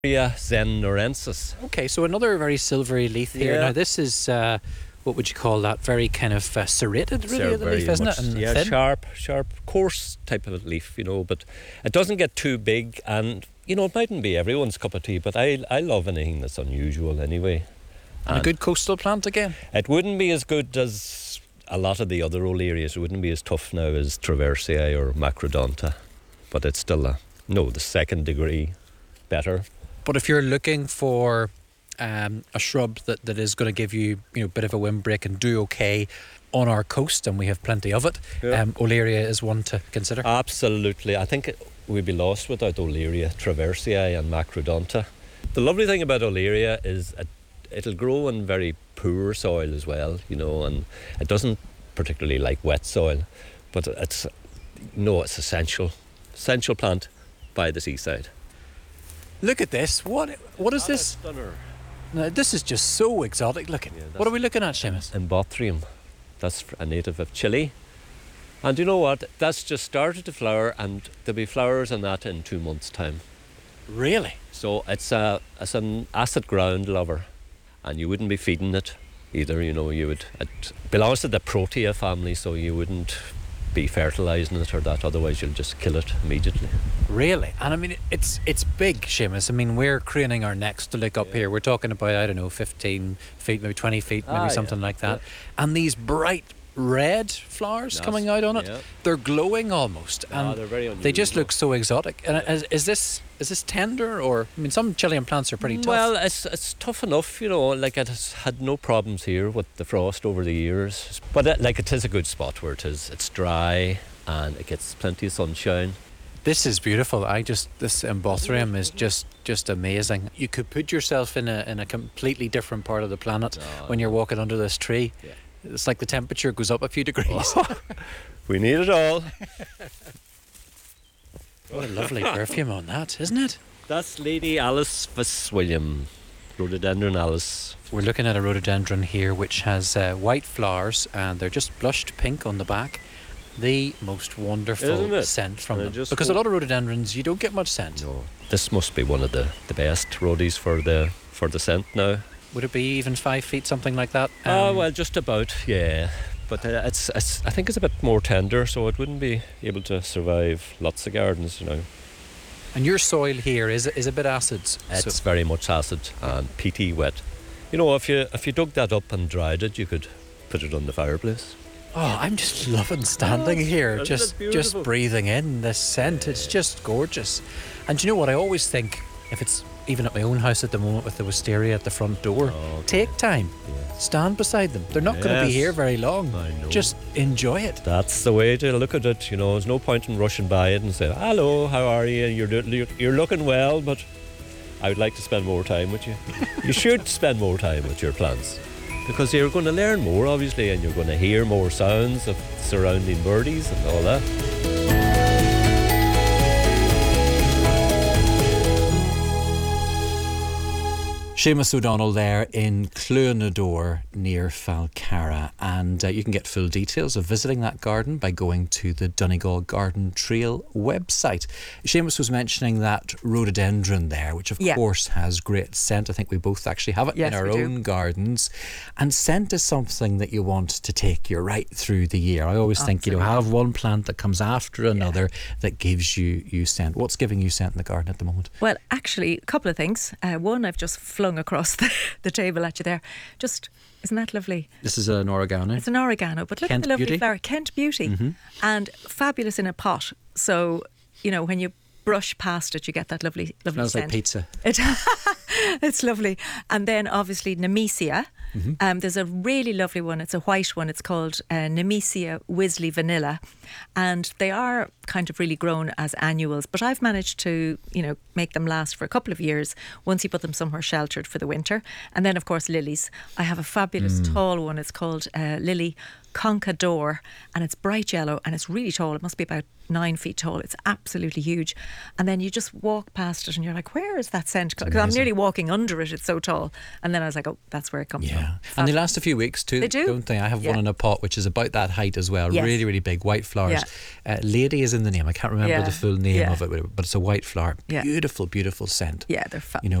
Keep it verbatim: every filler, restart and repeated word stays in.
Olearia zenorensis. Okay, so another very silvery leaf here. Yeah. Now this is, uh, what would you call that? Very kind of uh, serrated, really, They're the very leaf, isn't much- it? And yeah, thin. sharp, sharp, coarse type of leaf, you know, but it doesn't get too big, and, you know, it mightn't be everyone's cup of tea, but I, I love anything that's unusual anyway. And a good coastal plant again. It wouldn't be as good as a lot of the other Olerias. It wouldn't be as tough now as Traversiae or Macrodonta, but it's still a, no, the second degree better. But if you're looking for um, a shrub that, that is going to give you, you know, a bit of a windbreak and do okay on our coast, and we have plenty of it, Yeah. um, Oleria is one to consider. Absolutely. I think it, we'd be lost without Oleria, Traversiae and Macrodonta. The lovely thing about Oleria is it, it'll grow in very poor soil as well, you know, and it doesn't particularly like wet soil, but it's, no, it's essential, essential plant by the seaside. Look at this. What What is this? Now, this is just so exotic looking. Yeah, What are we looking at, Seamus? Embothrium. That's a native of Chile. And you know what? That's just started to flower, and there'll be flowers on that in two months' time. Really? So it's a it's an acid ground lover, and you wouldn't be feeding it either. You know, you would. It belongs to the Protea family, so you wouldn't be fertilising it or that. Otherwise, you'll just kill it immediately. Really? And I mean, it's it's big, Seamus. I mean, we're craning our necks to look up Yeah. here. We're talking about, I don't know, fifteen feet, maybe twenty feet, maybe Ah, something yeah. like that. Yeah. And these bright red flowers That's- coming out on it, yeah. they're glowing almost. Ah, and they're very they just unusual. look so exotic. And is, is this is this tender, or I mean, some Chilean plants are pretty tough. Well, it's it's tough enough, you know. Like it has had no problems here with the frost over the years. But it, like it is a good spot where it is. It's dry and it gets plenty of sunshine. This is beautiful. I just this Embothrium is just just amazing. You could put yourself in a in a completely different part of the planet Oh, when you're walking under this tree. Yeah. It's like the temperature goes up a few degrees. We need it all. What a lovely perfume on that, isn't it? That's Lady Alice Fitzwilliam, Rhododendron Alice. We're looking at a rhododendron here which has uh, white flowers, and they're just blushed pink on the back. The most Isn't wonderful it? scent from And it them. just Because go- a lot of rhododendrons, you don't get much scent. No, this must be one of the, the best rhodies for the for the scent now. Would it be even five feet, something like that? Oh Um, well, just about, yeah. But uh, it's, it's I think it's a bit more tender, so it wouldn't be able to survive lots of gardens, you know. And your soil here is is a bit acid. It's so very much acid and peaty wet. You know, if you if you dug that up and dried it, you could put it on the fireplace. Oh, I'm just loving standing Oh, here, isn't just it beautiful? just breathing in this scent. It's just gorgeous. And do you know what? I always think, if it's even at my own house at the moment with the wisteria at the front door, Oh, take time, yeah. stand beside them. They're not going to be Yes. here very long. I know. Just enjoy it. That's the way to look at it. You know, there's no point in rushing by it and saying, "Hello, how are you? You're do- you're- you're looking well, but I would like to spend more time with you." You should spend more time with your plants, because you're going to learn more, obviously, and you're going to hear more sounds of surrounding birdies and all that. Seamus O'Donnell there in Clunador near Falcarra, and uh, you can get full details of visiting that garden by going to the Donegal Garden Trail website. Seamus was mentioning that rhododendron there, which of Yeah. course has great scent. I think we both actually have it Yes, in our we do. own gardens, and scent is something that you want to take you right through the year. I always think, you know, Absolutely. have one plant that comes after another that gives you you scent. What's giving you scent in the garden at the moment? Well, actually, a couple of things. Uh, one, I've just flung across the, the table at you there. Just, isn't that lovely? This is an oregano. It's an oregano, but look Kent at the lovely Beauty? flower. Kent Beauty. And fabulous in a pot. So, you know, when you brush past it, you get that lovely, lovely Smells scent. like pizza. It, it's lovely. And then obviously Nemesia. Um, there's a really lovely one. It's a white one. It's called uh, Nemesia Wisley Vanilla. And they are kind of really grown as annuals. But I've managed to, you know, make them last for a couple of years once you put them somewhere sheltered for the winter. And then, of course, lilies. I have a fabulous tall one. It's called uh, Lily Conca and it's bright yellow and it's really tall. It must be about nine feet tall. It's absolutely huge. And then you just walk past it and you're like, where is that scent? Because I'm nearly walking under it. It's so tall. And then I was like, oh, that's where it comes yeah. from. And they last a few weeks too, They do. don't they? I have Yeah. one in a pot which is about that height as well. Yes. Really, really big, white flowers. Yeah. Uh, Lady is in the name. I can't remember Yeah. the full name Yeah. of it, but it's a white flower. Yeah. Beautiful, beautiful scent. Yeah, they're fabulous. You know,